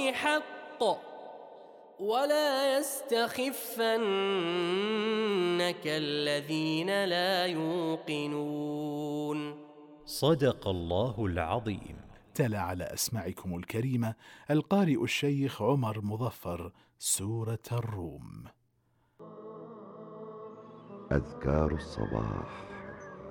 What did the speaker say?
حق ولا يستخفنك الذين لا يوقنون. صدق الله العظيم. تلا على أسماعكم الكريمة القارئ الشيخ عمر مظفر سورة الروم. أذكار الصباح.